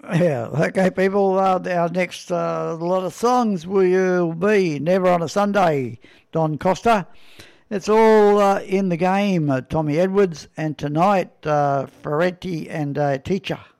Yeah, okay, people. Our next lot of songs will be Never on a Sunday, Don Costa. It's all in the game, Tommy Edwards, and tonight, Ferretti and Teacher.